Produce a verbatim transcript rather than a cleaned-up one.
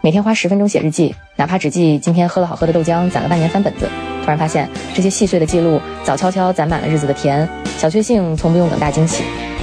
每天花十分钟写日记，哪怕只记今天喝了好喝的豆浆，攒了半年翻本子，突然发现这些细碎的记录早悄悄攒满了日子的甜，小确幸从不用等大惊喜。